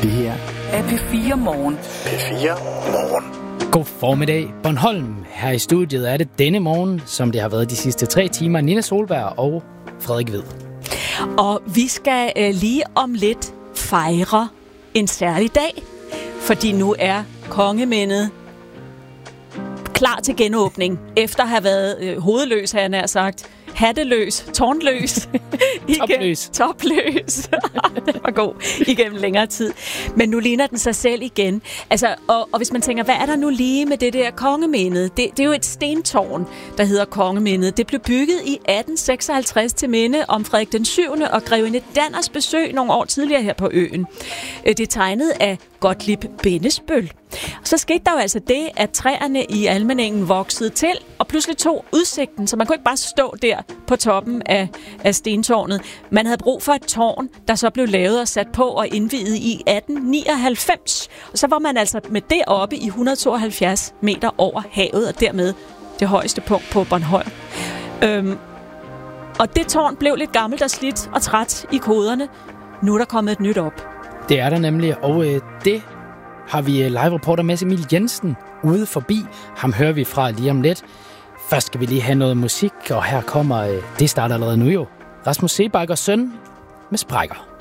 Det her er P4 Morgen. P4 Morgen. God formiddag, Bornholm. Her i studiet er det denne morgen, som det har været de sidste 3 timer, Nina Solberg og Frederik Hvid. Og vi skal lige om lidt fejre en særlig dag, fordi nu er kongemindet klar til genåbning, efter at have været hovedløs, har jeg nær sagt. Hatteløs, tårnløs. Topløs. Det var god igennem længere tid. Men nu ligner den sig selv igen. Altså, og hvis man tænker, hvad er der nu lige med det der kongemindet? Det er jo et stentårn, der hedder kongemindet. Det blev bygget i 1856 til minde om Frederik den 7. og grevinde Danners besøg nogle år tidligere her på øen. Det er tegnet af Gottlieb Bindesbøll. Og så skete der jo altså det, at træerne i Almenningen voksede til, og pludselig tog udsigten, så man kunne ikke bare stå der på toppen af stentårnet. Man havde brug for et tårn, der så blev lavet og sat på og indviet i 1899. Og så var man altså med det oppe i 172 meter over havet, og dermed det højeste punkt på Bornholm. Og det tårn blev lidt gammelt og slidt og træt i koderne. Nu er der kommet et nyt op. Det er der nemlig, og det har vi live-reporter Mads Emil Jensen ude forbi. Ham hører vi fra lige om lidt. Først skal vi lige have noget musik, og her kommer, det starter allerede nu jo, Rasmus Seebach og Søn med Sprækker.